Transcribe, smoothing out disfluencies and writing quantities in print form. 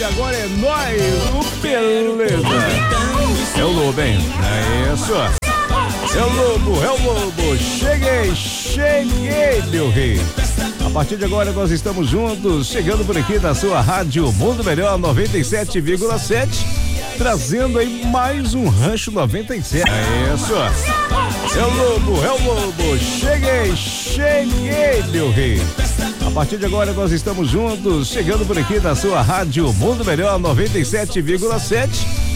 agora é nós, o beleza. É o Lobo, hein? É isso. É o Lobo. Cheguei, meu rei. A partir de agora nós estamos juntos, chegando por aqui na sua rádio Mundo Melhor 97,7, trazendo aí mais um Rancho 97. É isso. É o Lobo. Cheguei, meu rei. A partir de agora nós estamos juntos, chegando por aqui na sua rádio Mundo Melhor 97,7.